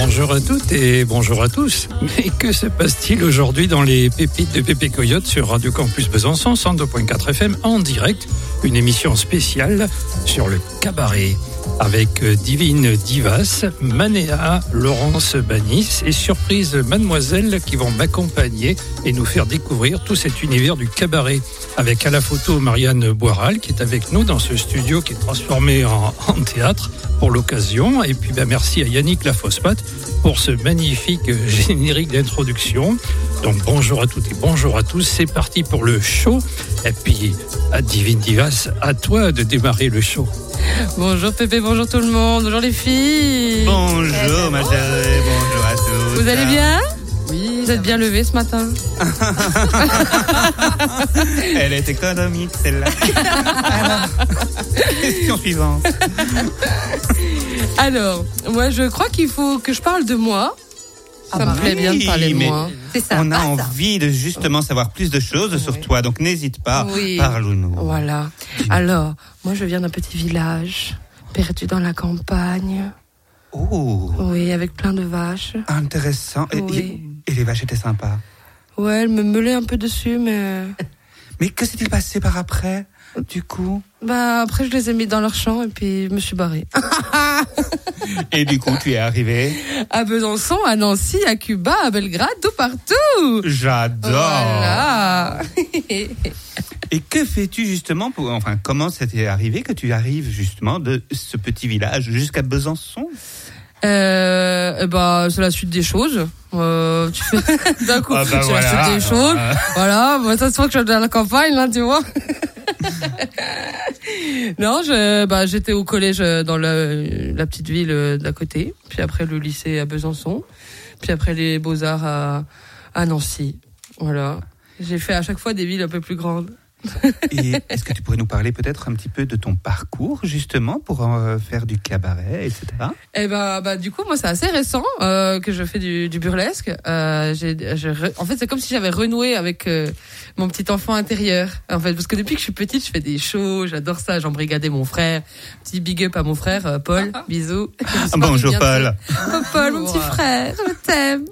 Bonjour à toutes et bonjour à tous. Mais que se passe-t-il aujourd'hui dans les pépites de Pépé Coyote sur Radio Campus Besançon 102.4 FM en direct? Une émission spéciale sur le cabaret avec Divine Divas, Manéa, Laurence Banis et Surprise Mademoiselle qui vont m'accompagner et nous faire découvrir tout cet univers du cabaret. Avec à la photo Marianne Boiral qui est avec nous dans ce studio qui est transformé en théâtre pour l'occasion. Et puis merci à Yannick Lafosse-Patte pour ce magnifique générique d'introduction. Donc bonjour à toutes et bonjour à tous. C'est parti pour le show. Et puis à Divine Divas, à toi de démarrer le show. Bonjour Pépé, bonjour tout le monde, bonjour les filles. Bonjour ma chérie, bonjour à tous. Vous allez bien? Oui. Vous êtes bien levés ce matin? Elle est économique celle-là. Alors, question suivante. Alors, moi je crois qu'il faut que je parle de moi. Ça me plaît bien de parler de moi. C'est ça. On a envie de justement savoir plus de choses sur toi, donc n'hésite pas, parle-nous. Voilà. Alors, moi je viens d'un petit village, perdu dans la campagne. Oh. Oui, avec plein de vaches. Intéressant. Oui. Et les vaches étaient sympas? Ouais, elles me meulaient un peu dessus, mais... Mais que s'est-il passé par après, du coup? Après, je les ai mis dans leur champ et puis je me suis barrée. Et du coup, tu es arrivée? À Besançon, à Nancy, à Cuba, à Belgrade, tout partout. J'adore. Voilà. Et que fais-tu justement comment c'était arrivé que tu arrives justement de ce petit village jusqu'à Besançon? C'est la suite des choses. Tu fais d'un coup, c'est la suite des choses. Voilà, ça se voit que je suis dans la campagne, là, tu vois. Non, j'étais au collège dans la petête ville d'à côté, puis après le lycée à Besançon, puis après les Beaux-Arts à Nancy. Voilà. J'ai fait à chaque fois des villes un peu plus grandes. Et est-ce que tu pourrais nous parler peut-être un petit peu de ton parcours justement pour faire du cabaret, etc. Du coup, moi c'est assez récent que je fais du burlesque. En fait, c'est comme si j'avais renoué avec mon petit enfant intérieur. En fait, parce que depuis que je suis petite, je fais des shows, j'adore ça. J'embrigadais mon frère. Petit big up à mon frère Paul. Bisous. Bonjour Paul. Oh, Paul, mon petit frère, je t'aime.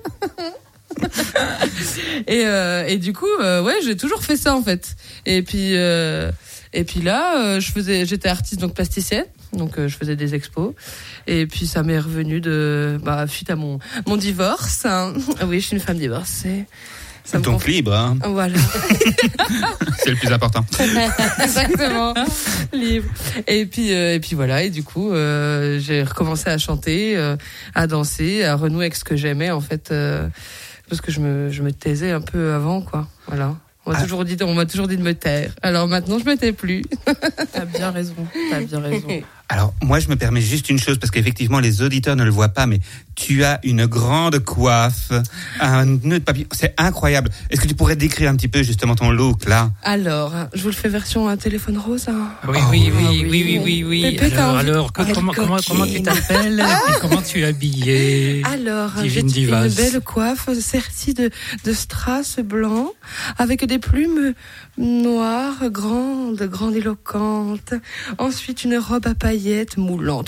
Et du coup, j'ai toujours fait ça en fait. Et puis là, j'étais artiste donc plasticienne, donc je faisais des expos. Et puis ça m'est revenu suite à mon divorce. Hein. Oui, je suis une femme divorcée. Donc libre, hein. Voilà. C'est le plus important. Exactement. Libre. Et puis voilà. Et du coup, j'ai recommencé à chanter, à danser, à renouer avec ce que j'aimais en fait. Parce que je me taisais un peu avant, quoi. Voilà. On m'a toujours dit de me taire. Alors maintenant, je me tais plus. T'as bien raison. Alors, moi, je me permets juste une chose, parce qu'effectivement, les auditeurs ne le voient pas, mais tu as une grande coiffe, un nœud de papillon. C'est incroyable. Est-ce que tu pourrais décrire un petit peu, justement, ton look, là? Alors, je vous le fais version à téléphone rose, hein. Oui. Alors, comment tu t'appelles et comment tu es habillée? Alors, j'ai Divine une Divas. belle coiffe sertie de strass blanc, avec des plumes noires, grandiloquentes. Ensuite, une robe à paillettes, moulante.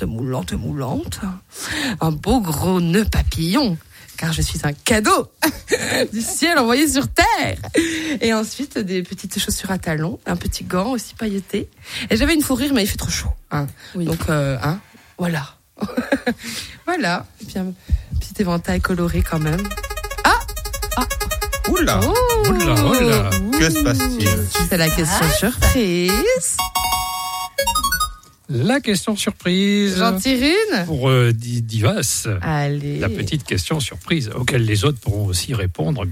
Un beau gros nœud papillon, car je suis un cadeau du ciel envoyé sur terre. Et ensuite, des petites chaussures à talons, un petit gant aussi pailleté. Et j'avais une fourrure, mais il fait trop chaud. Hein. Oui. Donc, voilà. Voilà. Et puis un petit éventail coloré quand même. Oula. Oula. Que se passe-t-il? C'est la question surprise. La question surprise. J'en tire une pour Divas. Allez. La petite question surprise auquel les autres pourront aussi répondre,